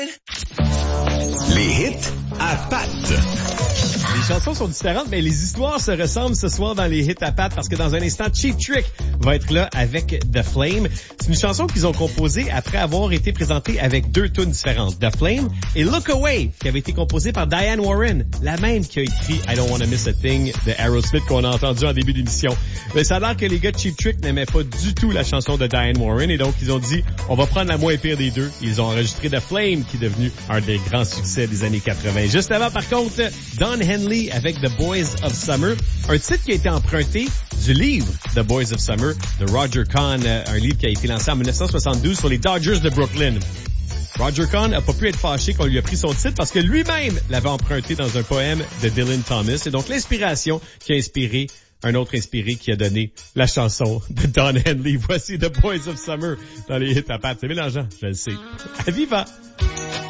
Les hits à pattes. Les chansons sont différentes, mais les histoires se ressemblent ce soir dans les hits à pattes parce que dans un instant, Cheap Trick va être là avec The Flame. C'est une chanson qu'ils ont composée après avoir été présentée avec deux tunes différentes, The Flame et Look Away, qui avait été composée par Diane Warren, la même qui a écrit I Don't Wanna Miss a Thing de Aerosmith qu'on a entendu en début d'émission. Mais ça a l'air que les gars de Cheap Trick n'aimaient pas du tout la chanson de Diane Warren et donc ils ont dit on va prendre la moins pire des deux. Ils ont enregistré The Flame qui est devenu un des grands succès des années 80. Juste avant, par contre, Don Henley avec The Boys of Summer, un titre qui a été emprunté du livre The Boys of Summer de Roger Kahn, un livre qui a été lancé en 1972 sur les Dodgers de Brooklyn. Roger Kahn n'a pas pu être fâché qu'on lui a pris son titre parce que lui-même l'avait emprunté dans un poème de Dylan Thomas. Et donc l'inspiration qui a inspiré un autre inspiré qui a donné la chanson de Don Henley. Voici The Boys of Summer dans les hits à pattes. C'est mélangeant, je le sais. À Viva!